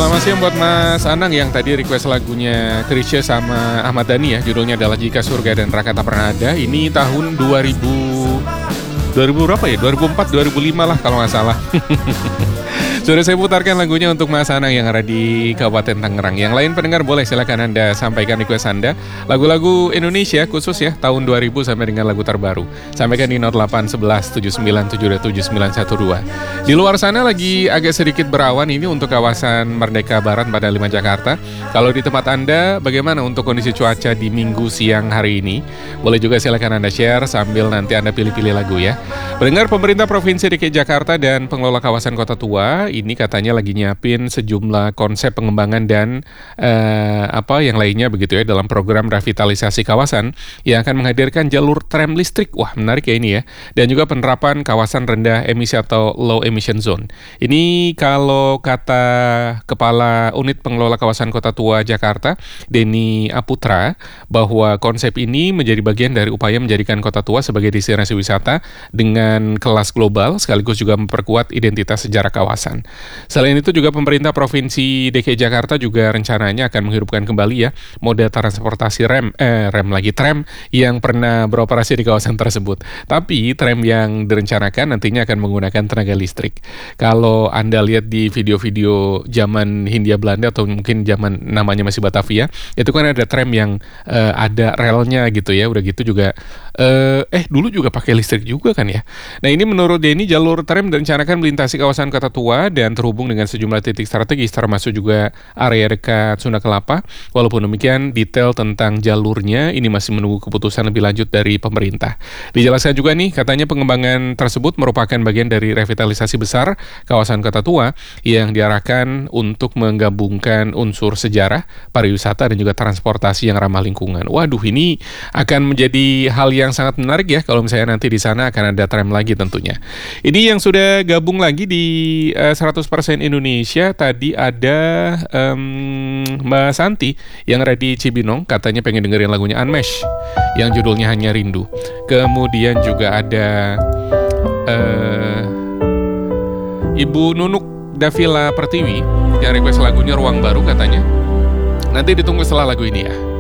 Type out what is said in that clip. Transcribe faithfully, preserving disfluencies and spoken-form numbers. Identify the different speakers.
Speaker 1: Selamat siang buat Mas Anang yang tadi request lagunya Chrisye sama Ahmad Dhani ya. Judulnya adalah Jika Surga dan Neraka Tak Pernah Ada. Ini tahun dua ribu dua ribu berapa ya? dua ribu empat, dua ribu lima lah kalau nggak salah. Sudah saya putarkan lagunya untuk Mas Anang yang ada di Kabupaten Tangerang. Yang lain pendengar boleh silakan Anda sampaikan request Anda. Lagu-lagu Indonesia khusus ya tahun dua ribu sampai dengan lagu terbaru. Sampaikan di nol delapan satu satu tujuh sembilan tujuh dua tujuh sembilan satu dua. Di luar sana lagi agak sedikit berawan ini untuk kawasan Merdeka Barat pada lima Jakarta. Kalau di tempat Anda bagaimana untuk kondisi cuaca di Minggu siang hari ini? Boleh juga silakan Anda share sambil nanti Anda pilih-pilih lagu ya. Pendengar, pemerintah Provinsi D K I Jakarta dan pengelola kawasan Kota Tua ini katanya lagi nyiapin sejumlah konsep pengembangan dan eh, apa yang lainnya begitu ya dalam program revitalisasi kawasan yang akan menghadirkan jalur tram listrik. Wah, menarik ya ini ya. Dan juga penerapan kawasan rendah emisi atau low emission zone. Ini kalau kata Kepala Unit Pengelola Kawasan Kota Tua Jakarta, Denny Aputra, bahwa konsep ini menjadi bagian dari upaya menjadikan Kota Tua sebagai destinasi wisata dengan kelas global sekaligus juga memperkuat identitas sejarah kawasan. Selain itu juga pemerintah Provinsi D K I Jakarta juga rencananya akan menghidupkan kembali ya moda transportasi rem, eh rem lagi tram yang pernah beroperasi di kawasan tersebut. Tapi tram yang direncanakan nantinya akan menggunakan tenaga listrik. Kalau Anda lihat di video-video zaman Hindia Belanda atau mungkin zaman namanya masih Batavia, itu kan ada tram yang eh, ada relnya gitu ya. Udah gitu juga eh, eh dulu juga pakai listrik juga kan ya. Nah ini menurut Denny jalur tram direncanakan melintasi kawasan Kota Tua dan terhubung dengan sejumlah titik strategis termasuk juga area dekat Sunda Kelapa. Walaupun demikian detail tentang jalurnya ini masih menunggu keputusan lebih lanjut dari pemerintah. Dijelaskan juga nih katanya pengembangan tersebut merupakan bagian dari revitalisasi besar kawasan Kota Tua yang diarahkan untuk menggabungkan unsur sejarah, pariwisata dan juga transportasi yang ramah lingkungan. Waduh, ini akan menjadi hal yang sangat menarik ya kalau misalnya nanti di sana akan ada tram lagi tentunya. Ini yang sudah gabung lagi di uh, seratus persen Indonesia tadi ada um, Mbak Santi yang ada di Cibinong, katanya pengen dengerin lagunya Unmesh yang judulnya Hanya Rindu. Kemudian juga ada uh, Ibu Nunuk Davila Pertiwi yang request lagunya Ruang Baru katanya. Nanti ditunggu setelah lagu ini ya.